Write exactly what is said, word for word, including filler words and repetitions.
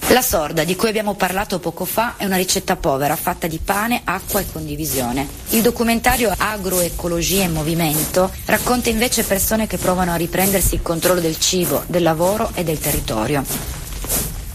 La sorda, di cui abbiamo parlato poco fa, è una ricetta povera, fatta di pane, acqua e condivisione. Il documentario Agroecologia in movimento racconta invece persone che provano a riprendersi il controllo del cibo, del lavoro e del territorio.